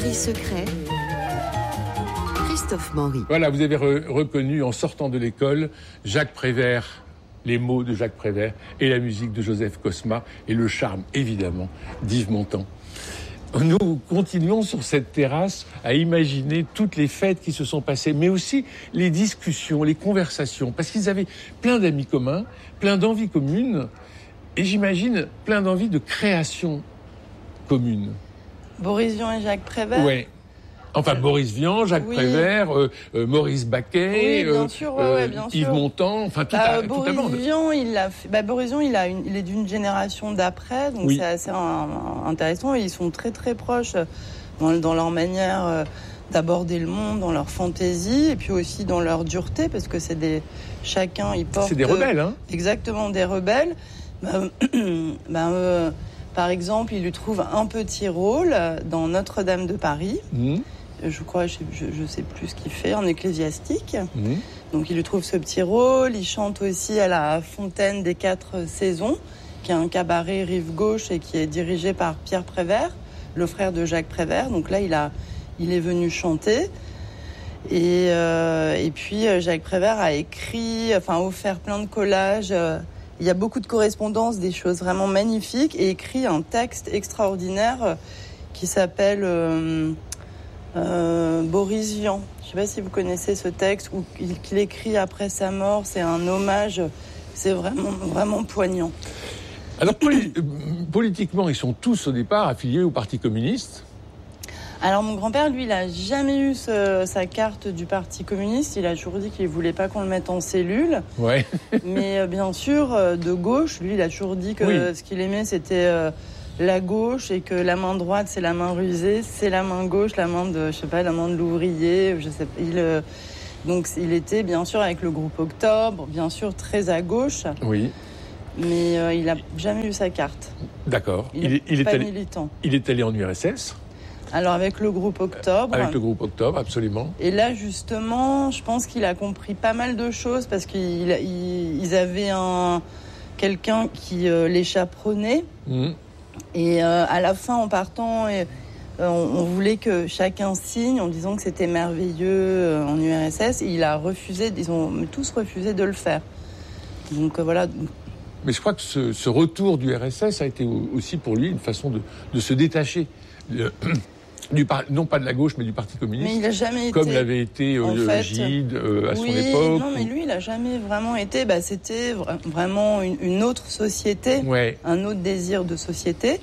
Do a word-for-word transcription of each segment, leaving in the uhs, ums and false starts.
L'esprit secret, Christophe Maury. Voilà, vous avez re- reconnu en sortant de l'école Jacques Prévert, les mots de Jacques Prévert et la musique de Joseph Cosma et le charme, évidemment, d'Yves Montand. Nous continuons sur cette terrasse à imaginer toutes les fêtes qui se sont passées, mais aussi les discussions, les conversations, parce qu'ils avaient plein d'amis communs, plein d'envies communes, et j'imagine plein d'envies de création commune. Boris Vian et Jacques Prévert. Oui. Enfin, Boris Vian, Jacques oui. Prévert, euh, euh, Maurice Baquet, oui, bien sûr, ouais, euh, ouais, bien Yves sûr. Montand, enfin tout bah, à, Boris toute la bande. Vian, il a fait, bah, Boris Vian, il, a une, il est d'une génération d'après, donc oui. c'est assez un, intéressant. Et ils sont très très proches dans, dans leur manière euh, d'aborder le monde, dans leur fantaisie, et puis aussi dans leur dureté, parce que c'est des chacun il porte. C'est des rebelles, hein. Exactement, des rebelles. Bah, bah, euh, par exemple, il lui trouve un petit rôle dans Notre-Dame de Paris. Mmh. Je crois, je ne sais plus ce qu'il fait, en ecclésiastique. Mmh. Donc il lui trouve ce petit rôle. Il chante aussi à la Fontaine des Quatre Saisons, qui est un cabaret rive gauche et qui est dirigé par Pierre Prévert, le frère de Jacques Prévert. Donc là, il, a, il est venu chanter. Et, euh, et puis Jacques Prévert a écrit, enfin offert plein de collages. Il y a beaucoup de correspondances, des choses vraiment magnifiques, et écrit un texte extraordinaire qui s'appelle... Euh, Euh, Boris Vian. Je ne sais pas si vous connaissez ce texte ou qu'il écrit après sa mort. C'est un hommage. C'est vraiment, vraiment poignant. Alors, poli- politiquement, ils sont tous au départ affiliés au Parti communiste. Alors, mon grand-père, lui, il n'a jamais eu ce, sa carte du Parti communiste. Il a toujours dit qu'il ne voulait pas qu'on le mette en cellule. Ouais. Mais euh, bien sûr, de gauche, lui, il a toujours dit que oui. ce qu'il aimait, c'était... Euh, la gauche, et que la main droite c'est la main rusée, c'est la main gauche, la main de, je sais pas, la main de l'ouvrier, je sais pas. Il, euh, donc il était bien sûr avec le groupe Octobre, bien sûr très à gauche. Oui. Mais euh, il a jamais eu sa carte. D'accord. Il, il, il est pas est allé, militant. Il est allé en U R S S. Alors avec le groupe Octobre. Avec le groupe Octobre, absolument. Et là justement, je pense qu'il a compris pas mal de choses parce qu'ils il, ils avaient un quelqu'un qui euh, les chaperonnait. Mmh. Et euh, à la fin, en partant, et, euh, on, on voulait que chacun signe en disant que c'était merveilleux euh, en U R S S. Et il a refusé, ils ont tous refusé de le faire. Donc euh, voilà. Mais je crois que ce, ce retour du U R S S a été aussi pour lui une façon de, de se détacher. De, Du par... non pas de la gauche, mais du Parti communiste. Mais il n'a jamais comme été... l'avait été euh, fait, Gide euh, à oui, son époque. Non, mais lui, il n'a jamais vraiment été... Bah, c'était vraiment une, une autre société, ouais. un autre désir de société.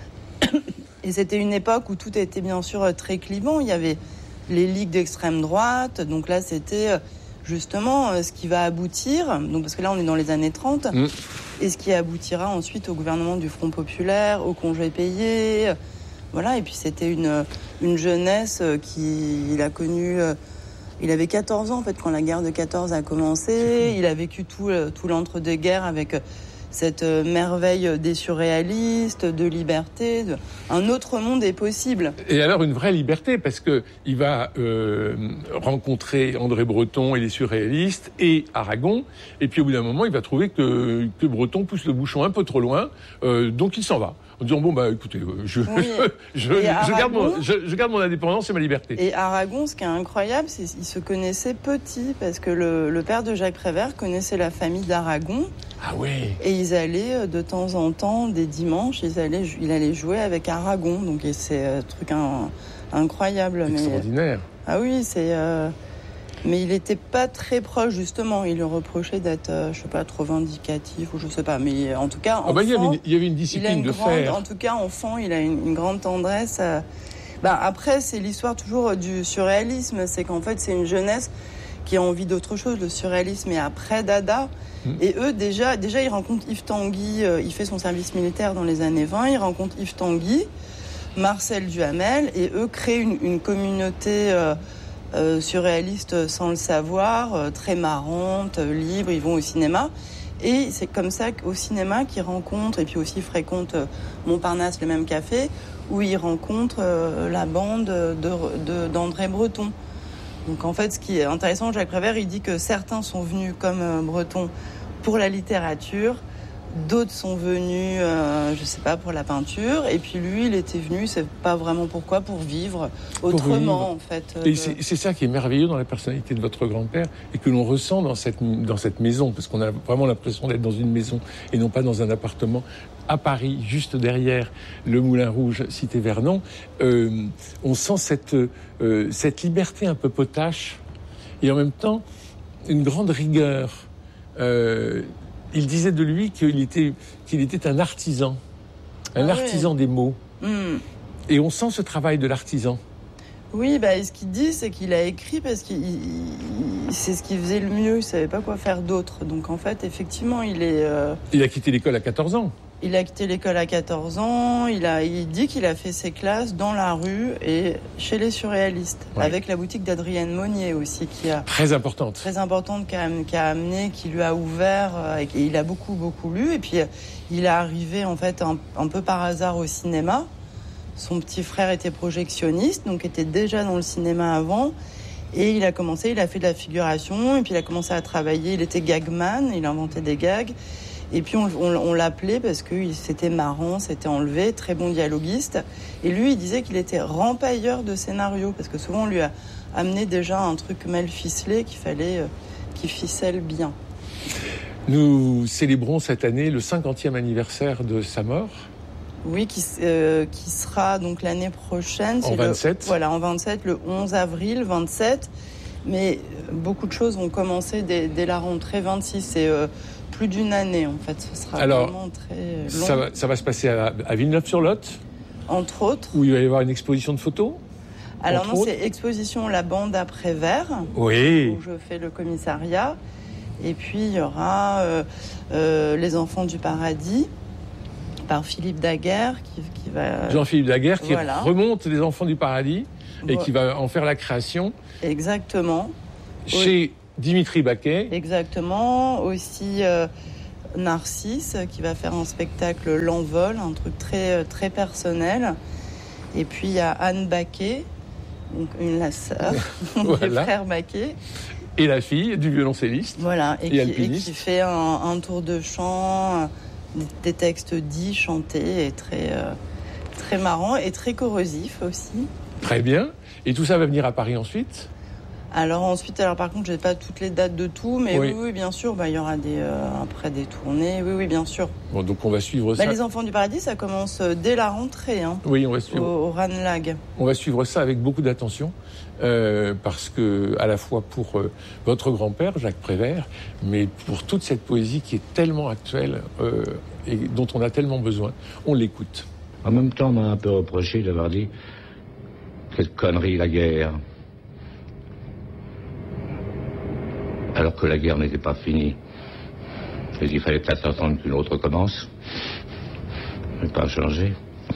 Et c'était une époque où tout était bien sûr très clivant. Il y avait les ligues d'extrême droite. Donc là, c'était justement ce qui va aboutir. Donc, parce que là, on est dans les années trente. Mmh. Et ce qui aboutira ensuite au gouvernement du Front populaire, au congé payé... Voilà, et puis c'était une, une jeunesse qui il a connue. Il avait quatorze ans en fait quand la guerre de quatorze a commencé. Il a vécu tout, tout l'entre-deux-guerres avec cette merveille des surréalistes, de liberté. De... Un autre monde est possible. Et alors une vraie liberté parce que il va euh, rencontrer André Breton et les surréalistes et Aragon. Et puis au bout d'un moment, il va trouver que, que Breton pousse le bouchon un peu trop loin, euh, donc il s'en va. En disant, bon, bah, écoutez, je, oui. je, je, Aragon, je, garde mon, je, je garde mon indépendance et ma liberté. Et Aragon, ce qui est incroyable, c'est qu'ils se connaissaient petits, parce que le, le père de Jacques Prévert connaissait la famille d'Aragon. Ah oui. Et ils allaient, de temps en temps, des dimanches, ils allaient, il allait jouer avec Aragon. Donc, c'est un truc un, incroyable. Extraordinaire. Mais, ah oui, c'est... Euh, mais il n'était pas très proche, justement. Il lui reprochait d'être, euh, je sais pas, trop vindicatif, ou je sais pas. Mais en tout cas, enfant, ah bah, il, y avait une, il y avait une discipline une de grande, fer. En tout cas, enfant, il a une, une grande tendresse. À... Bah, après, c'est l'histoire toujours du surréalisme. C'est qu'en fait, c'est une jeunesse qui a envie d'autre chose. Le surréalisme est après Dada. Mmh. Et eux, déjà, déjà, ils rencontrent Yves Tanguy. Euh, il fait son service militaire dans les années vingt. Ils rencontrent Yves Tanguy, Marcel Duhamel. Et eux créent une, une communauté... Euh, Euh, surréaliste sans le savoir, euh, très marrante, euh, libre, ils vont au cinéma. Et c'est comme ça qu'au cinéma qu'ils rencontrent, et puis aussi fréquentent euh, Montparnasse, le même café, où ils rencontrent euh, la bande de, de, d'André Breton. Donc en fait, ce qui est intéressant, Jacques Prévert, il dit que certains sont venus comme euh, Breton pour la littérature, D'autres sont venus, euh, je sais pas, pour la peinture. Et puis lui, il était venu, c'est pas vraiment pourquoi, pour vivre autrement, vivre. en fait. Et de... c'est, c'est ça qui est merveilleux dans la personnalité de votre grand-père et que l'on ressent dans cette, dans cette maison, parce qu'on a vraiment l'impression d'être dans une maison et non pas dans un appartement à Paris, juste derrière le Moulin Rouge, cité Vernon. Euh, on sent cette, euh, cette liberté un peu potache et en même temps une grande rigueur. Euh, Il disait de lui qu'il était, qu'il était un artisan, un ah artisan oui. des mots. Mm. Et on sent ce travail de l'artisan. Oui, bah, ce qu'il dit, c'est qu'il a écrit parce que c'est ce qu'il faisait le mieux. Il ne savait pas quoi faire d'autre. Donc en fait, effectivement, il est... Euh... Il a quitté l'école à quatorze ans. Il a quitté l'école à quatorze ans. Il, a, il dit qu'il a fait ses classes dans la rue et chez les surréalistes. Oui. Avec la boutique d'Adrienne Monnier aussi. Qui a, très importante. Très importante, qui a, qui a amené, qui lui a ouvert. Et il a beaucoup, beaucoup lu. Et puis, il est arrivé en fait un, un peu par hasard au cinéma. Son petit frère était projectionniste, donc était déjà dans le cinéma avant. Et il a commencé, il a fait de la figuration. Et puis, il a commencé à travailler. Il était gagman, il inventait des gags. Et puis on, on, on l'appelait parce que c'était marrant, c'était enlevé, très bon dialoguiste. Et lui, il disait qu'il était rempailleur de scénarios, parce que souvent on lui a amené déjà un truc mal ficelé qu'il fallait euh, qu'il ficelle bien. Nous célébrons cette année le cinquantième anniversaire de sa mort. Oui, qui, euh, qui sera donc l'année prochaine. En vingt-sept. Le, voilà, en vingt-sept, le onze avril vingt-sept. Mais beaucoup de choses ont commencé dès, dès la rentrée vingt-six. C'est euh, plus d'une année, en fait. Ce sera Alors, vraiment très long. Ça va, ça va se passer à, à Villeneuve-sur-Lot, entre autres. Où il va y avoir une exposition de photos. Alors non, autres. C'est exposition La Bande après Vert. Oui. Où je fais le commissariat. Et puis, il y aura euh, euh, Les Enfants du Paradis, par Philippe Daguerre, qui, qui va... Jean-Philippe Daguerre, qui voilà. remonte Les Enfants du Paradis et voilà. qui va en faire la création. Exactement. Chez... Oui. Dimitri Baquet. Exactement. Aussi euh, Narcisse, qui va faire un spectacle L'Envol, un truc très, très personnel. Et puis il y a Anne Baquet, donc une la sœur voilà. des frères Baquet. Et la fille du violoncelliste. Voilà, et, et, qui, et qui fait un, un tour de chant, des, des textes dits, chantés, et très, euh, très marrant et très corrosif aussi. Très bien. Et tout ça va venir à Paris ensuite ? Alors ensuite, alors par contre, je n'ai pas toutes les dates de tout, mais oui, oui, oui bien sûr, bah, il y aura des, euh, après des tournées, oui, oui, bien sûr. Bon, donc on va suivre bah, ça. Les Enfants du Paradis, ça commence dès la rentrée, hein, oui, on va suivre. Au, au Ranelagh. On va suivre ça avec beaucoup d'attention, euh, parce que à la fois pour euh, votre grand-père, Jacques Prévert, mais pour toute cette poésie qui est tellement actuelle euh, et dont on a tellement besoin, on l'écoute. En même temps, on m'a un peu reproché d'avoir dit quelle connerie la guerre. Alors que la guerre n'était pas finie. Et il fallait peut-être attendre qu'une autre commence. Mais pas changer.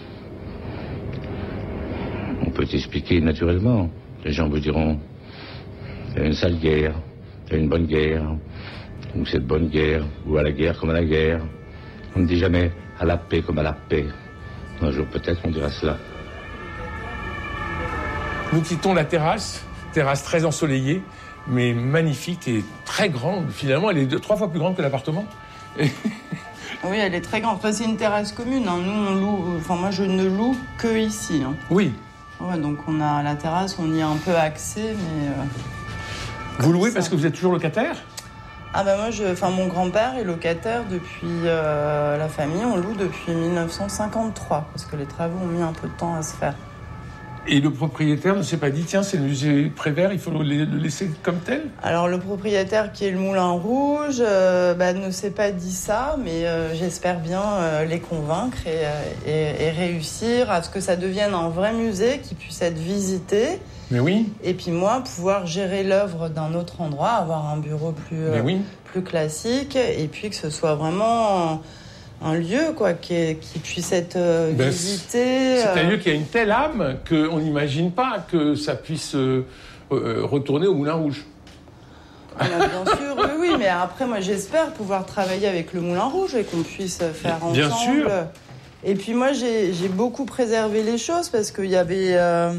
On peut expliquer naturellement. Les gens vous diront, c'est une sale guerre, c'est une bonne guerre, ou c'est de bonne guerre, ou à la guerre comme à la guerre. On ne dit jamais à la paix comme à la paix. Un jour peut-être on dira cela. Nous quittons la terrasse, terrasse très ensoleillée, mais magnifique et très grande. Finalement, elle est deux, trois fois plus grande que l'appartement. Oui, elle est très grande. Enfin, c'est une terrasse commune. Hein. Nous, on loue. Enfin, moi, je ne loue que ici. Hein. Oui. Ouais, donc on a la terrasse, on y est un peu axé, mais. Euh, vous louez ça. Parce que vous êtes toujours locataire ? Ah ben moi, je, enfin mon grand-père est locataire depuis euh, la famille. On loue depuis dix-neuf cent cinquante-trois parce que les travaux ont mis un peu de temps à se faire. Et le propriétaire ne s'est pas dit, tiens, c'est le musée Prévert, il faut le laisser comme tel ? Alors, le propriétaire, qui est le Moulin Rouge, euh, bah, ne s'est pas dit ça, mais euh, j'espère bien euh, les convaincre et, et, et réussir à ce que ça devienne un vrai musée qui puisse être visité. Mais oui. Et puis moi, pouvoir gérer l'œuvre d'un autre endroit, avoir un bureau plus, euh, oui. plus classique, et puis que ce soit vraiment... un lieu quoi, qui, est, qui puisse être euh, ben, visité. C'est euh... un lieu qui a une telle âme qu'on n'imagine pas que ça puisse euh, euh, retourner au Moulin Rouge. Ah, ben, bien sûr, oui, oui, mais après, moi, j'espère pouvoir travailler avec le Moulin Rouge et qu'on puisse faire ensemble. Bien sûr. Et puis moi, j'ai, j'ai beaucoup préservé les choses parce qu'il y avait... Euh,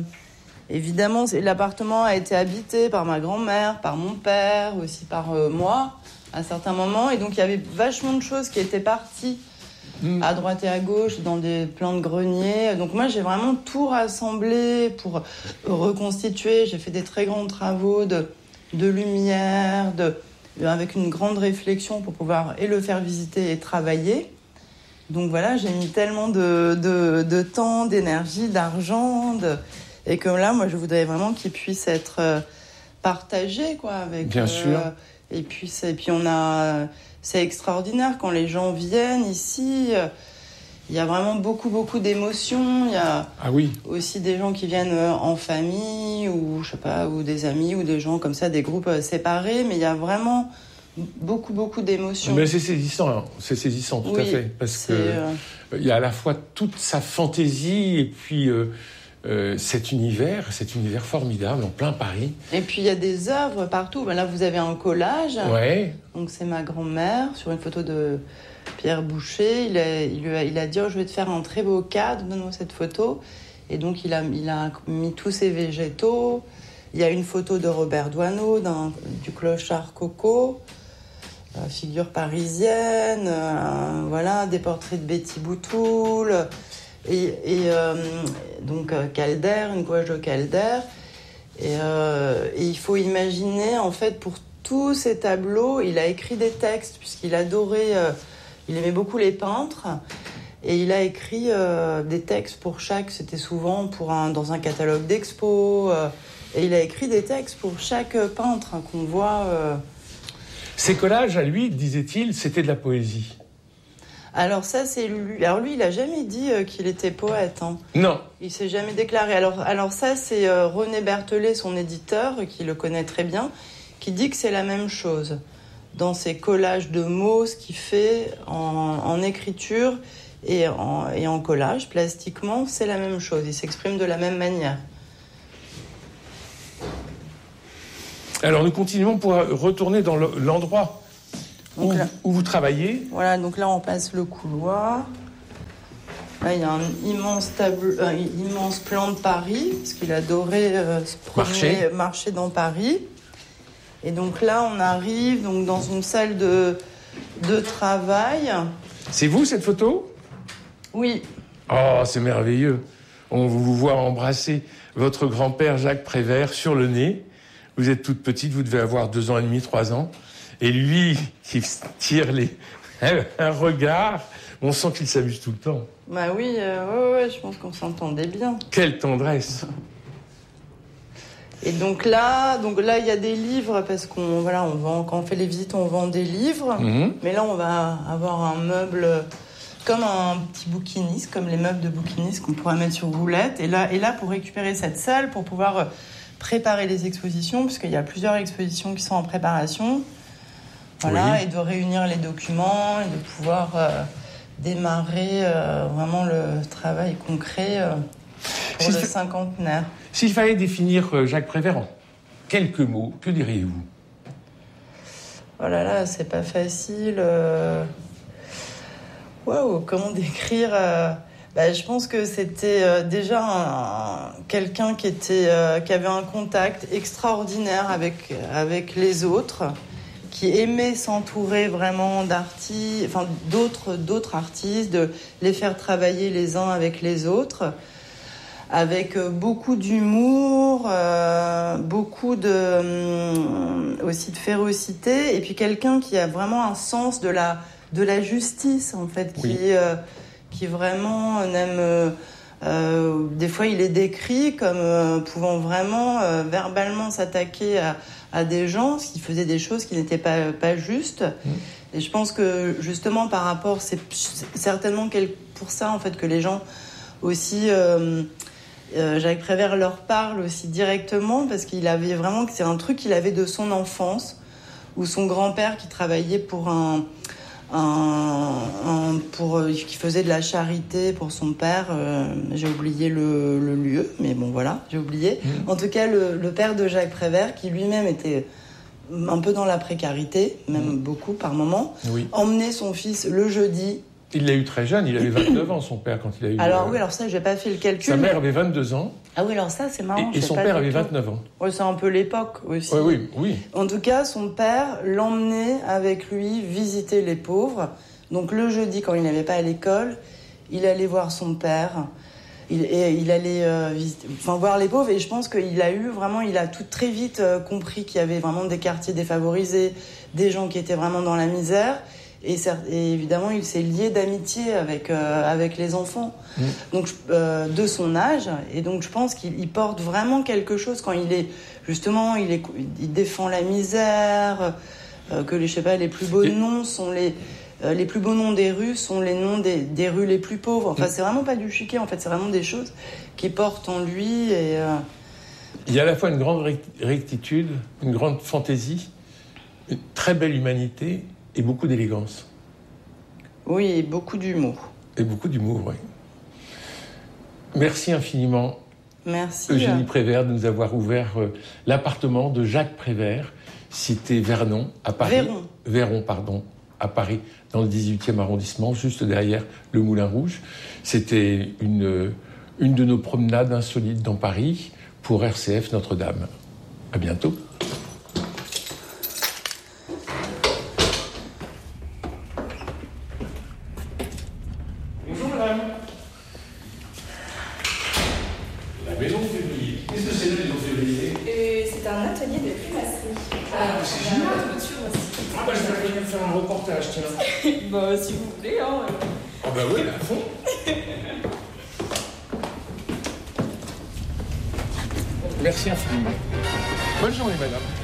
évidemment, l'appartement a été habité par ma grand-mère, par mon père, aussi par euh, moi. à certains moments. Et donc, il y avait vachement de choses qui étaient parties mmh. à droite et à gauche, dans des plans de grenier. Donc, moi, j'ai vraiment tout rassemblé pour reconstituer. J'ai fait des très grands travaux de, de lumière, de, avec une grande réflexion pour pouvoir et le faire visiter et travailler. Donc, voilà, j'ai mis tellement de, de, de temps, d'énergie, d'argent. De, et que là, moi, je voudrais vraiment qu'il puisse être euh, partagé, quoi. Avec, Bien euh, sûr. Et puis, et puis on a, c'est extraordinaire quand les gens viennent ici. Il y a vraiment beaucoup, beaucoup d'émotions. Il y a ah oui. aussi des gens qui viennent en famille ou je sais pas, ou des amis ou des gens comme ça, des groupes séparés. Mais il y a vraiment beaucoup, beaucoup d'émotions. Mais c'est saisissant, c'est saisissant tout oui, à fait, parce que euh... il y a à la fois toute sa fantaisie et puis. Euh, Euh, cet univers, cet univers formidable en plein Paris. Et puis il y a des œuvres partout. Ben là, vous avez un collage. Ouais. Donc c'est ma grand-mère sur une photo de Pierre Boucher. Il a, il a, il a dit oh, je vais te faire un très beau cadre, donne-moi cette photo. Et donc il a, il a mis tous ses végétaux. Il y a une photo de Robert Doisneau, d'un, du clochard Coco, euh, figure parisienne. Euh, voilà, des portraits de Betty Boutoul. Et, et euh, donc euh, Calder, une gouache de Calder. Et, euh, et il faut imaginer, en fait, pour tous ces tableaux, il a écrit des textes, puisqu'il adorait, euh, il aimait beaucoup les peintres. Et il a écrit euh, des textes pour chaque, c'était souvent pour un, dans un catalogue d'expo. Euh, et il a écrit des textes pour chaque peintre hein, qu'on voit. Euh... Ces collages, à lui, disait-il, c'était de la poésie. Alors ça, c'est lui. Alors lui, il a jamais dit euh, qu'il était poète. Hein. Non. Il s'est jamais déclaré. Alors, alors ça, c'est euh, René Berthelet, son éditeur, qui le connaît très bien, qui dit que c'est la même chose. Dans ses collages de mots, ce qu'il fait en, en écriture et en, et en collage, plastiquement, c'est la même chose. Il s'exprime de la même manière. Alors nous continuons pour retourner dans l'endroit où, là, où vous travaillez. Voilà, donc là on passe le couloir. Là il y a un immense tableau, un immense plan de Paris, parce qu'il adorait euh, se promener, marcher. marcher dans Paris. Et donc là on arrive donc dans une salle de, de travail. C'est vous cette photo ? Oui. Oh, c'est merveilleux. On vous voit embrasser votre grand-père Jacques Prévert sur le nez. Vous êtes toute petite, vous devez avoir deux ans et demi, trois ans. Et lui, qui tire les... un regard, on sent qu'il s'amuse tout le temps. Bah oui, euh, ouais, ouais, je pense qu'on s'entendait bien. Quelle tendresse. Et donc là, donc là, il y a des livres, parce qu'on voilà, on vend, quand on fait les visites, on vend des livres. Mm-hmm. Mais là, on va avoir un meuble comme un petit bouquiniste, comme les meubles de bouquiniste qu'on pourra mettre sur roulette. Et là, et là, pour récupérer cette salle, pour pouvoir préparer les expositions, puisqu'il y a plusieurs expositions qui sont en préparation. Voilà, oui. Et de réunir les documents et de pouvoir euh, démarrer euh, vraiment le travail concret euh, pour si le cinquantenaire. S'il fallait définir Jacques Prévert en quelques mots, que diriez-vous ? Oh là là, c'est pas facile. Euh... Waouh, comment décrire euh... bah, je pense que c'était euh, déjà un, un, quelqu'un qui, était, euh, qui avait un contact extraordinaire avec, avec les autres, qui aimait s'entourer vraiment d'artistes, enfin, d'autres, d'autres artistes, de les faire travailler les uns avec les autres, avec beaucoup d'humour, euh, beaucoup de, euh, aussi de férocité, et puis quelqu'un qui a vraiment un sens de la, de la justice, en fait, qui... Oui. Euh, qui vraiment n'aime... Euh, euh, des fois, il est décrit comme euh, pouvant vraiment euh, verbalement s'attaquer à, à des gens, qui faisaient des choses qui n'étaient pas, pas justes. Mmh. Et je pense que, justement, par rapport... C'est certainement pour ça, en fait, que les gens aussi... Euh, euh, Jacques Prévert leur parle aussi directement, parce qu'il avait vraiment... C'est un truc qu'il avait de son enfance, où son grand-père, qui travaillait pour un... Un, un, pour, qui faisait de la charité pour son père, euh, j'ai oublié le, le lieu, mais bon voilà, j'ai oublié. Mmh. En tout cas, le, le père de Jacques Prévert, qui lui-même était un peu dans la précarité, même mmh. beaucoup par moment, oui. emmenait son fils le jeudi Il l'a eu très jeune, il avait vingt-neuf ans, son père, quand il a eu... Alors euh, oui, alors ça, j'ai pas fait le calcul. Sa mère mais... avait vingt-deux ans. Ah oui, alors ça, c'est marrant. Et, et son père avait vingt-neuf ans. Ouais, c'est un peu l'époque aussi. Oui, oui, oui. En tout cas, son père l'emmenait avec lui visiter les pauvres. Donc le jeudi, quand il n'avait pas à l'école, il allait voir son père. Il, et il allait euh, visiter, enfin, voir les pauvres. Et je pense qu'il a eu vraiment, il a tout très vite euh, compris qu'il y avait vraiment des quartiers défavorisés, des gens qui étaient vraiment dans la misère. Et, et évidemment, il s'est lié d'amitié avec, euh, avec les enfants mmh. donc, euh, de son âge. Et donc, je pense qu'il porte vraiment quelque chose quand il est, justement, il, est, il défend la misère, euh, que les, je sais pas, les plus beaux et... noms sont les, euh, les plus beaux noms des rues sont les noms des, des rues les plus pauvres. Enfin, mmh. c'est vraiment pas du chiquet, en fait, c'est vraiment des choses qui portent en lui. Et, euh... Il y a à la fois une grande rectitude, une grande fantaisie, une très belle humanité, et beaucoup d'élégance. Oui, et beaucoup d'humour. Et beaucoup d'humour, oui. Merci infiniment, Merci, Eugénie Prévert, de nous avoir ouvert euh, l'appartement de Jacques Prévert, cité Vernon, à Paris. Véron. Véron, pardon, à Paris, dans le dix-huitième arrondissement, juste derrière le Moulin Rouge. C'était une, une de nos promenades insolites dans Paris pour R C F Notre-Dame. À bientôt. Bah, si vous voulez, hein. Ah bah oui, à fond. Merci infiniment. Bonne journée, madame.